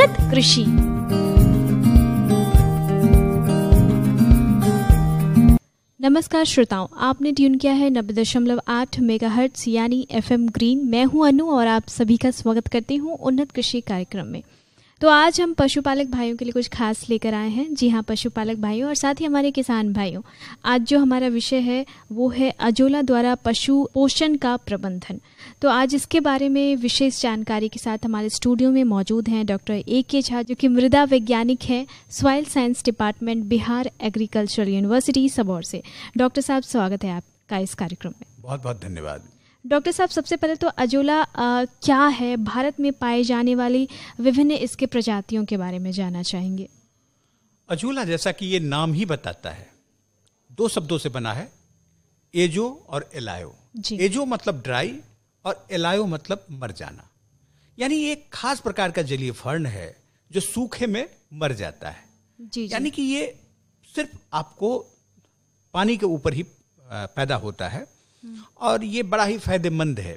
उन्नत कृषि। नमस्कार श्रोताओं, आपने ट्यून किया है 90.8 मेगाहर्ट्ज यानी FM ग्रीन। मैं हूं अनु और आप सभी का स्वागत करती हूं उन्नत कृषि कार्यक्रम में। तो आज हम पशुपालक भाइयों के लिए कुछ खास लेकर आए हैं। जी हाँ, पशुपालक भाइयों और साथ ही हमारे किसान भाइयों, आज जो हमारा विषय है वो है अजोला द्वारा पशु पोषण का प्रबंधन। तो आज इसके बारे में विशेष जानकारी के साथ हमारे स्टूडियो में मौजूद हैं डॉक्टर AK झा, जो कि मृदा वैज्ञानिक हैं, soil science department, Bihar agricultural university Sabour से। डॉक्टर साहब, स्वागत है आपका इस कार्यक्रम में। बहुत बहुत धन्यवाद। डॉक्टर साहब, सबसे पहले तो अजोला क्या है, भारत में पाए जाने वाली विभिन्न इसके प्रजातियों के बारे में जानना चाहेंगे। अजोला, जैसा कि ये नाम ही बताता है, दो शब्दों से बना है, एजो और एलायो। एजो मतलब ड्राई और एलायो मतलब मर जाना। यानी ये एक खास प्रकार का जलीय फर्न है जो सूखे में मर जाता है। यानी कि ये सिर्फ आपको पानी के ऊपर ही पैदा होता है और ये बड़ा ही फायदेमंद है।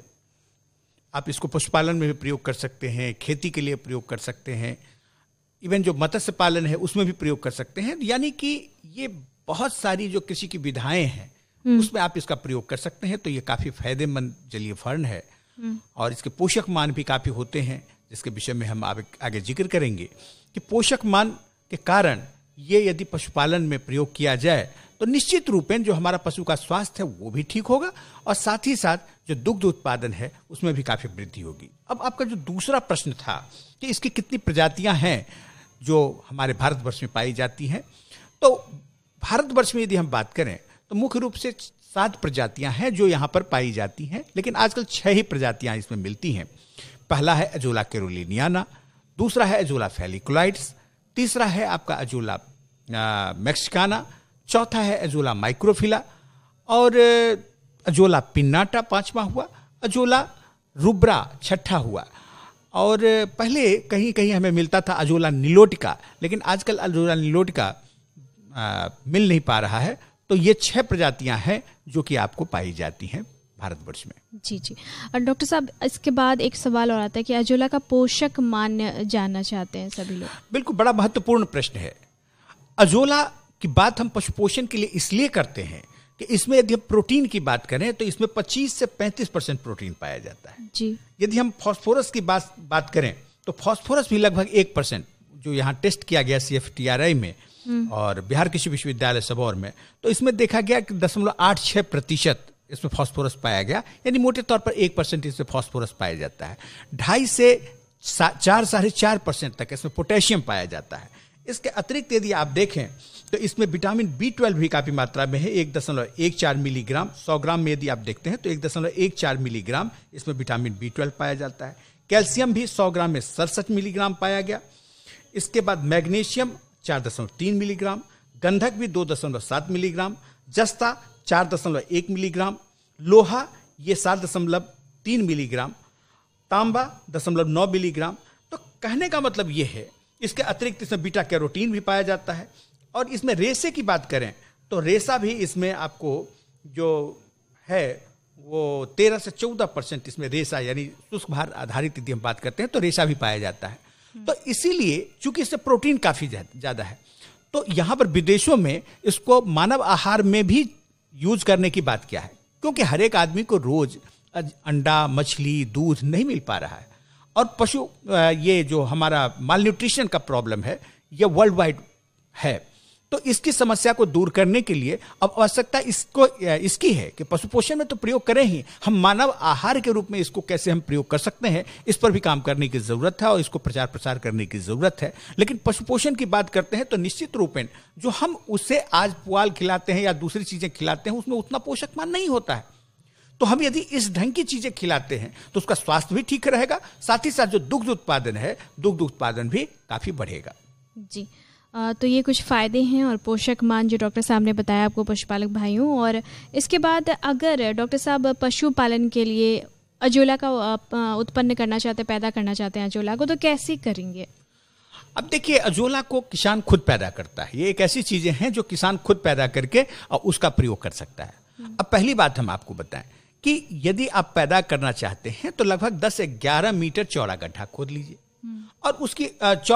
आप इसको पशुपालन में भी प्रयोग कर सकते हैं, खेती के लिए प्रयोग कर सकते हैं, इवन जो मत्स्य पालन है उसमें भी प्रयोग कर सकते हैं। यानी कि ये बहुत सारी जो कृषि की विधाएं हैं उसमें आप इसका प्रयोग कर सकते हैं। तो ये काफी फायदेमंद जलीय फर्न है और इसके पोषक मान भी काफी होते हैं, जिसके विषय में हम आगे जिक्र करेंगे कि पोषक मान के कारण ये यदि पशुपालन में प्रयोग किया जाए तो निश्चित रूप में जो हमारा पशु का स्वास्थ्य है वो भी ठीक होगा और साथ ही साथ जो दुग्ध उत्पादन है उसमें भी काफी वृद्धि होगी। अब आपका जो दूसरा प्रश्न था कि इसकी कितनी प्रजातियां हैं जो हमारे भारतवर्ष में पाई जाती हैं, तो भारतवर्ष में यदि हम बात करें तो मुख्य रूप से 7 प्रजातियां हैं जो यहाँ पर पाई जाती हैं, लेकिन आजकल 6 ही प्रजातियां इसमें मिलती हैं। पहला है अजोला कैरोलिनियाना, दूसरा है अजोला फैलिकुलाइट्स, तीसरा है आपका अजोला मैक्सिकाना, चौथा है अजोला माइक्रोफिला और अजोला पिन्नाटा पांचवा हुआ, अजोला रुब्रा छठा हुआ। और पहले कहीं कहीं हमें मिलता था अजोला निलोटिका, लेकिन आजकल अजोला निलोटिका मिल नहीं पा रहा है। तो ये 6 प्रजातियां हैं जो कि आपको पाई जाती हैं भारतवर्ष में। जी। और डॉक्टर साहब, इसके बाद एक सवाल और आता है कि अजोला का पोषक मान जानना चाहते हैं सभी लोग। बिल्कुल, बड़ा महत्वपूर्ण प्रश्न है। अजोला की बात हम पशु पोषण के लिए इसलिए करते हैं कि इसमें यदि हम प्रोटीन की बात करें तो इसमें 25 से 35% प्रोटीन पाया जाता है। जी। यदि हम फास्फोरस की बात करें तो फास्फोरस भी लगभग 1%, जो यहाँ टेस्ट किया गया CFTRI में और बिहार कृषि विश्वविद्यालय सबौर में, तो इसमें देखा गया कि 0.86% इसमें फास्फोरस पाया गया। यानी मोटे तौर पर 1% इसमें फास्फोरस पाया जाता है। 2.5 से 4-4.5% तक इसमें पोटेशियम पाया जाता है। इसके अतिरिक्त यदि आप देखें तो इसमें विटामिन B12 भी काफी मात्रा में है, 1.14 मिलीग्राम। 100 ग्राम में यदि आप देखते हैं तो 1.14 मिलीग्राम इसमें विटामिन B12 पाया जाता है। कैल्शियम भी 100 ग्राम में 67 मिलीग्राम पाया गया। इसके बाद मैग्नीशियम 4.3 मिलीग्राम, गंधक भी 2.7 मिलीग्राम, जस्ता 4.1 मिलीग्राम, लोहा ये 7.3 मिलीग्राम, तांबा 0.9 मिलीग्राम। तो कहने का मतलब ये है, इसके अतिरिक्त इसमें बीटा कैरोटीन भी पाया जाता है। और इसमें रेसे की बात करें तो रेसा भी इसमें आपको जो है वो 13 से 14% इसमें रेसा, यानी शुष्क भार आधारित यदि हम बात करते हैं तो रेसा भी पाया जाता है। तो इसीलिए चूंकि इससे प्रोटीन काफी ज्यादा है, तो यहाँ पर विदेशों में इसको मानव आहार में भी यूज करने की बात किया है, क्योंकि हर एक आदमी को रोज अंडा, मछली, दूध नहीं मिल पा रहा है। और पशु ये जो हमारा माल न्यूट्रिशन का प्रॉब्लम है ये वर्ल्ड वाइड है। तो इसकी समस्या को दूर करने के लिए अब आवश्यकता इसकी है कि पशु पोषण में तो प्रयोग करें ही, हम मानव आहार के रूप में इसको कैसे हम प्रयोग कर सकते हैं, इस पर भी काम करने की जरूरत है और इसको प्रचार प्रसार करने की जरूरत है। लेकिन पशु पोषण की बात करते हैं तो निश्चित रूप में जो हम उसे आज पुआल खिलाते हैं या दूसरी चीजें खिलाते हैं उसमें उतना पोषक मान नहीं होता है। तो हम यदि इस ढंग की चीजें खिलाते हैं तो उसका स्वास्थ्य भी ठीक रहेगा, साथ ही साथ जो दुग्ध उत्पादन है, दुग्ध उत्पादन भी काफी बढ़ेगा। जी। तो ये कुछ फ़ायदे हैं और पोषक मान जो डॉक्टर साहब ने बताया आपको पशुपालक भाइयों। और इसके बाद अगर डॉक्टर साहब पशुपालन के लिए अजोला का उत्पन्न करना चाहते हैं, पैदा करना चाहते हैं अजोला को, तो कैसे करेंगे? अब देखिए, अजोला को किसान खुद पैदा करता है। ये एक ऐसी चीजें हैं जो किसान खुद पैदा करके और उसका प्रयोग कर सकता है। अब पहली बात हम आपको बताएं कि यदि आप पैदा करना चाहते हैं तो लगभग 10 से 11 मीटर चौड़ा गड्ढा खोद लीजिए और उसकी